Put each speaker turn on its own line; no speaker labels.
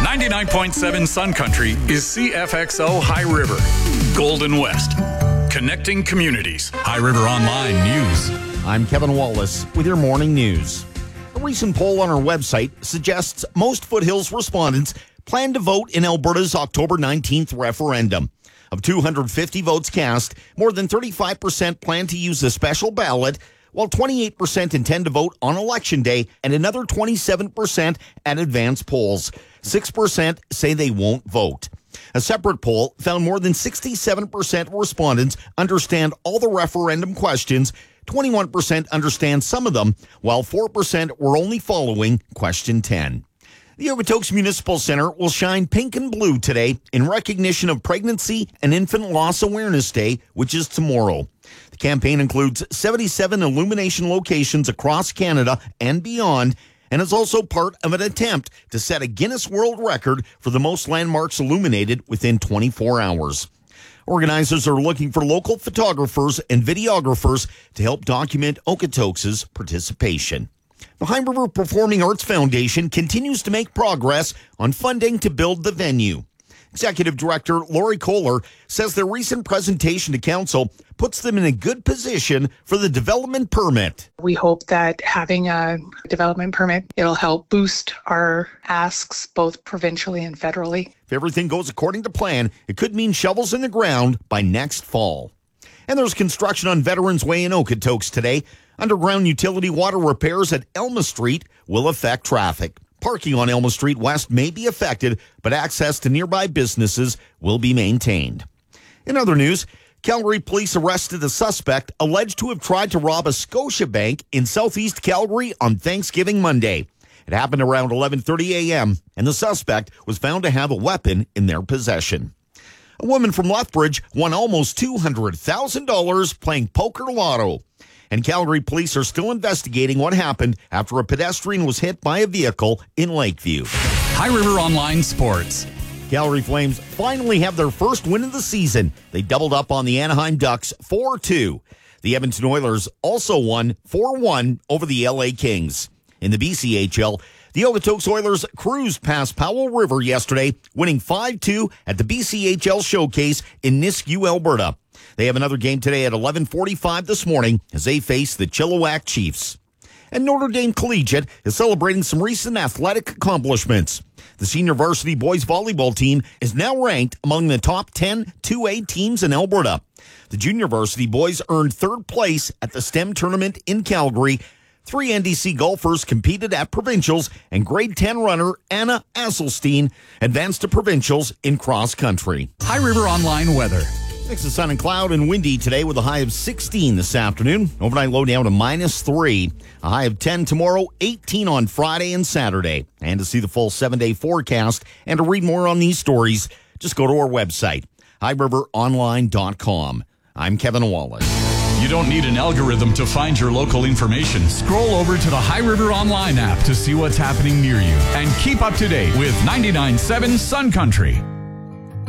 99.7 Sun Country is CFXO High River, Golden West, connecting communities. High River Online News.
I'm Kevin Wallace with your morning news. A recent poll on our website suggests most Foothills respondents plan to vote in Alberta's October 19th referendum. Of 250 votes cast, more than 35% plan to use a special ballot, while 28% intend to vote on Election Day and another 27% at advance polls. 6% say they won't vote. A separate poll found more than 67% of respondents understand all the referendum questions. 21% understand some of them, while 4% were only following question 10. The Okotoks Municipal Center will shine pink and blue today in recognition of Pregnancy and Infant Loss Awareness Day, which is tomorrow. The campaign includes 77 illumination locations across Canada and beyond, and is also part of an attempt to set a Guinness World Record for the most landmarks illuminated within 24 hours. Organizers are looking for local photographers and videographers to help document Okotoks' participation. The High River Performing Arts Foundation continues to make progress on funding to build the venue. Executive Director Lori Kohler says their recent presentation to council puts them in a good position for the development permit.
We hope that having a development permit, it'll help boost our asks both provincially and federally.
If everything goes according to plan, it could mean shovels in the ground by next fall. And there's construction on Veterans Way in Okotoks today. Underground utility water repairs at Elma Street will affect traffic. Parking on Elma Street West may be affected, but access to nearby businesses will be maintained. In other news, Calgary police arrested a suspect alleged to have tried to rob a Scotiabank in southeast Calgary on Thanksgiving Monday. It happened around 11:30 a.m., and the suspect was found to have a weapon in their possession. A woman from Lethbridge won almost $200,000 playing poker lotto. And Calgary police are still investigating what happened after a pedestrian was hit by a vehicle in Lakeview.
High River Online Sports.
Calgary Flames finally have their first win of the season. They doubled up on the Anaheim Ducks 4-2. The Edmonton Oilers also won 4-1 over the LA Kings. In the BCHL, the Okotoks Oilers cruised past Powell River yesterday, winning 5-2 at the BCHL Showcase in Nisku, Alberta. They have another game today at 11:45 this morning as they face the Chilliwack Chiefs. And Notre Dame Collegiate is celebrating some recent athletic accomplishments. The senior varsity boys volleyball team is now ranked among the top 10 2A teams in Alberta. The junior varsity boys earned third place at the STEM tournament in Calgary. 3 NDC golfers competed at provincials, and grade 10 runner Anna Asselstein advanced to provincials in cross country.
High River Online weather.
Mix of sun and cloud and windy today with a high of 16 this afternoon. Overnight low down to -3. A high of 10 tomorrow, 18 on Friday and Saturday. And to see the full 7-day forecast and to read more on these stories, just go to our website, highriveronline.com. I'm Kevin Wallace.
You don't need an algorithm to find your local information. Scroll over to the High River Online app to see what's happening near you. And keep up to date with 99.7 Sun Country.